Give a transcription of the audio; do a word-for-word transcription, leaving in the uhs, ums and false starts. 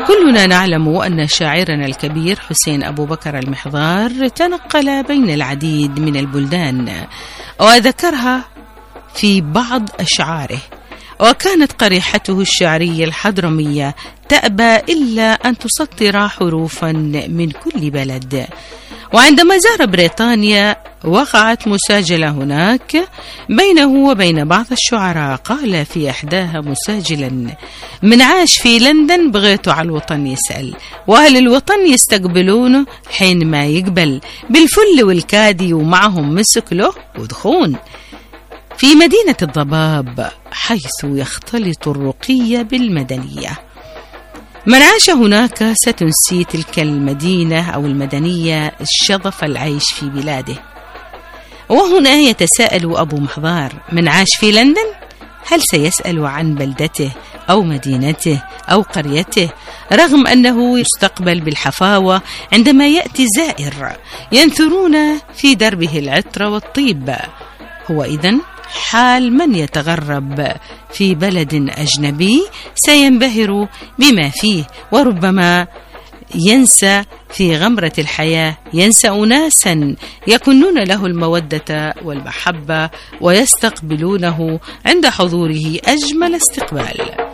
كلنا نعلم أن شاعرنا الكبير حسين أبو بكر المحضار تنقل بين العديد من البلدان، وذكرها في بعض أشعاره، وكانت قريحته الشعرية الحضرمية تأبى إلا أن تسطر حروفا من كل بلد. وعندما زار بريطانيا وقعت مساجلة هناك بينه وبين بعض الشعراء، قال في إحداها مساجلا: من عاش في لندن بغيته على الوطن يسأل، وأهل الوطن يستقبلونه حين ما يقبل بالفل والكادي، ومعهم مسك له ودخون. في مدينة الضباب حيث يختلط الرقي بالمدنية، من عاش هناك ستنسي تلك المدينة أو المدنية الشظف العيش في بلاده. وهنا يتساءل أبو محضار: من عاش في لندن هل سيسأل عن بلدته أو مدينته أو قريته، رغم أنه يستقبل بالحفاوة عندما يأتي زائر ينثرون في دربه العطر والطيب؟ هو إذن حال من يتغرب في بلد أجنبي، سينبهر بما فيه، وربما ينسى في غمرة الحياة، ينسى أناسا يكنون له المودة والمحبة ويستقبلونه عند حضوره أجمل استقبال.